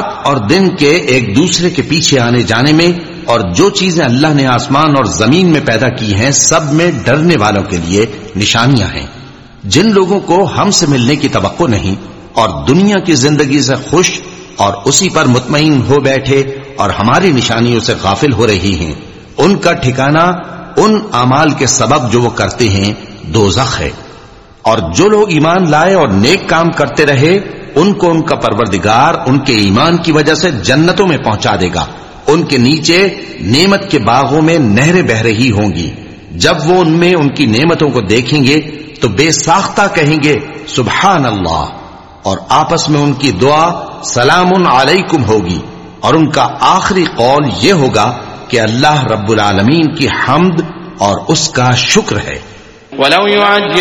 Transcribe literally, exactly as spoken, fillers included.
रात और दिन के एक दूसरे के पीछे आने जाने में और जो चीजें अल्लाह ने आसमान और जमीन में पैदा की हैं सब में डरने वालों के लिए निशानियां हैं। जिन लोगों को हमसे मिलने की तवक्को नहीं और दुनिया की जिंदगी से खुश और उसी पर मुतमईन हो बैठे और हमारी निशानियों से गाफिल हो रही हैं, उनका ठिकाना उन अमाल के सबब जो वो करते हैं दोज़ख है। और जो लोग ईमान लाए और नेक काम करते रहे उनको उनका परवरदिगार उनके ईमान की वजह से जन्नतों में पहुंचा देगा। उनके नीचे नेमत के बागों में नहरें बह रही होंगी। जब वो उनमें उनकी नेमतों को देखेंगे तो बेसाख्ता कहेंगे सुभान अल्लाह, और आपस में उनकी दुआ सलामुन अलैकुम होगी। और उनका आखिरी कौल ये होगा कि अल्लाह रब्बुल आलमीन की हम्द और उसका शुक्र है। वलौ युअज्जिलु